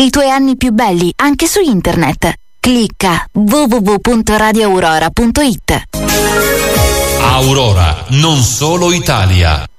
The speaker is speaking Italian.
I tuoi anni più belli anche su internet. Clicca www.radioaurora.it. Aurora, non solo Italia.